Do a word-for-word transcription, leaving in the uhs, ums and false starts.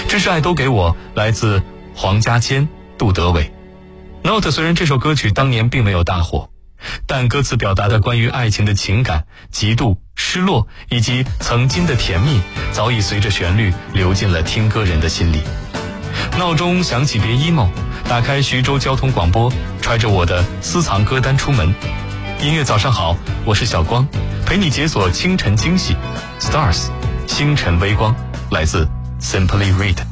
知识爱都给我，来自黄家千、杜德伟。Note 虽然这首歌曲当年并没有大火，但歌词表达的关于爱情的情感、嫉妒、失落以及曾经的甜蜜，早已随着旋律流进了听歌人的心里。闹钟响起别 emo， 打开徐州交通广播，揣着我的私藏歌单出门。音乐早上好，我是小光，陪你解锁清晨惊喜。Stars 星辰微光，来自 Simply Read。